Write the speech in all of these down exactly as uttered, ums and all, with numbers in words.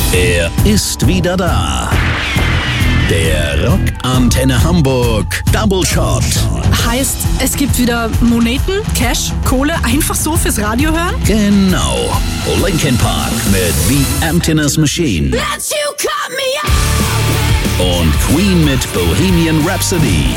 Er ist wieder da. Der Rock Antenne Hamburg Double Shot. Heißt, es gibt wieder Moneten, Cash, Kohle, einfach so fürs Radio hören? Genau. Linkin Park mit The Emptiness Machine. Let's you cut me out. Und Queen mit Bohemian Rhapsody.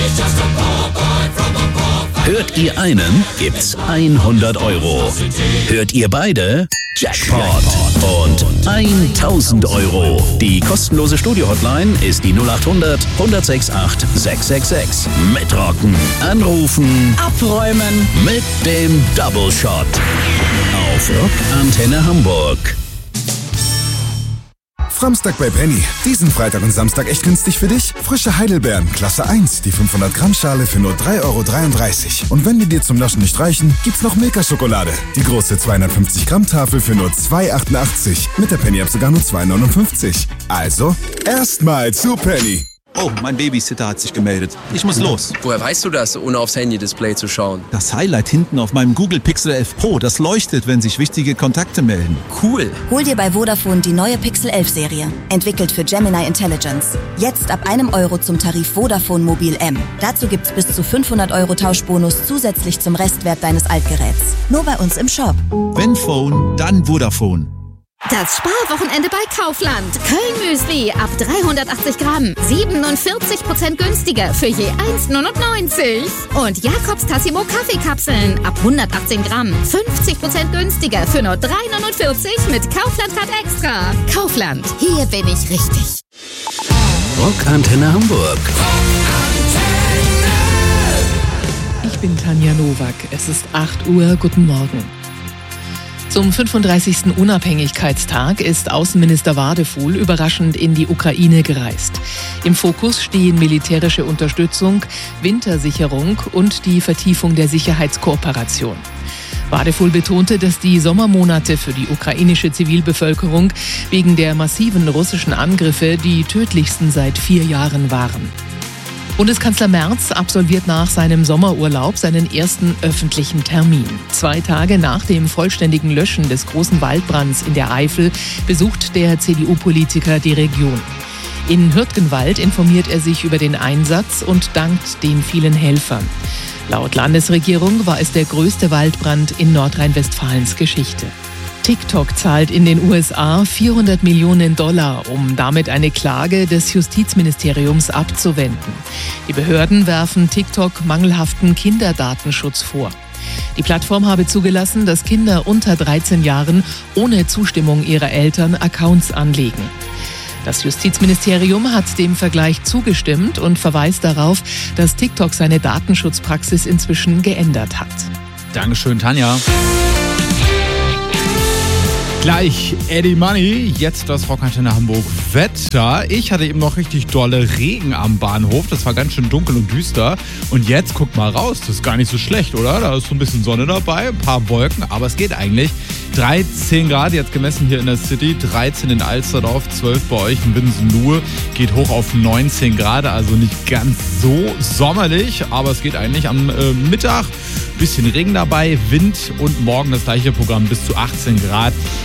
Hört ihr einen, gibt's hundert Euro. Hört ihr beide? Jackpot. Und tausend Euro. Die kostenlose Studio-Hotline ist die null acht hundert, hundertsechsundachtzig, sechshundertsechsundsechzig. Mitrocken, anrufen, Abräumen mit dem Double Shot. Auf Rock Antenne Hamburg. Framstag bei Penny. Diesen Freitag und Samstag echt günstig für dich. Frische Heidelbeeren, Klasse eins, die fünfhundert Gramm Schale für nur drei Euro dreiunddreißig. Und wenn die dir zum Naschen nicht reichen, gibt's noch Milka-Schokolade. Die große zweihundertfünfzig Gramm Tafel für nur zwei Euro achtundachtzig. Mit der Penny-App sogar nur zwei Euro neunundfünfzig. Also, erstmal zu Penny. Oh, mein Babysitter hat sich gemeldet. Ich muss los. Woher weißt du das, ohne aufs Handy-Display zu schauen? Das Highlight hinten auf meinem Google Pixel elf Pro, das leuchtet, wenn sich wichtige Kontakte melden. Cool. Hol dir bei Vodafone die neue Pixel elf Serie. Entwickelt für Gemini Intelligence. Jetzt ab einem Euro zum Tarif Vodafone Mobil M. Dazu gibt's bis zu fünfhundert Euro Tauschbonus zusätzlich zum Restwert deines Altgeräts. Nur bei uns im Shop. Wenn Phone, dann Vodafone. Das Sparwochenende bei Kaufland. Köln-Müsli ab dreihundertachtzig Gramm. siebenundvierzig Prozent günstiger für je eins Euro neunundneunzig. Und Jakobs Tassimo Kaffeekapseln ab hundertachtzehn Gramm. fünfzig Prozent günstiger für nur drei Euro neunundvierzig mit Kaufland-Card Extra. Kaufland, hier bin ich richtig. Rock Antenne Hamburg. Ich bin Tanja Nowak. Es ist acht Uhr. Guten Morgen. Zum fünfunddreißigsten Unabhängigkeitstag ist Außenminister Wadefuhl überraschend in die Ukraine gereist. Im Fokus stehen militärische Unterstützung, Wintersicherung und die Vertiefung der Sicherheitskooperation. Wadefuhl betonte, dass die Sommermonate für die ukrainische Zivilbevölkerung wegen der massiven russischen Angriffe die tödlichsten seit vier Jahren waren. Bundeskanzler Merz absolviert nach seinem Sommerurlaub seinen ersten öffentlichen Termin. Zwei Tage nach dem vollständigen Löschen des großen Waldbrands in der Eifel besucht der C D U-Politiker die Region. In Hürtgenwald informiert er sich über den Einsatz und dankt den vielen Helfern. Laut Landesregierung war es der größte Waldbrand in Nordrhein-Westfalens Geschichte. TikTok zahlt in den U S A vierhundert Millionen Dollar, um damit eine Klage des Justizministeriums abzuwenden. Die Behörden werfen TikTok mangelhaften Kinderdatenschutz vor. Die Plattform habe zugelassen, dass Kinder unter dreizehn Jahren ohne Zustimmung ihrer Eltern Accounts anlegen. Das Justizministerium hat dem Vergleich zugestimmt und verweist darauf, dass TikTok seine Datenschutzpraxis inzwischen geändert hat. Dankeschön, Tanja. Gleich Eddie Money, jetzt das Rock Antenne Hamburg Wetter. Ich hatte eben noch richtig dolle Regen am Bahnhof. Das war ganz schön dunkel und düster. Und jetzt guck mal raus, das ist gar nicht so schlecht, oder? Da ist so ein bisschen Sonne dabei, ein paar Wolken, aber es geht eigentlich. dreizehn Grad jetzt gemessen hier in der City, dreizehn in Alsterdorf, zwölf bei euch in Winsen-Luhe. Geht hoch auf neunzehn Grad, also nicht ganz so sommerlich, aber es geht eigentlich am äh, Mittag. Bisschen Regen dabei, Wind und morgen das gleiche Programm bis zu achtzehn Grad.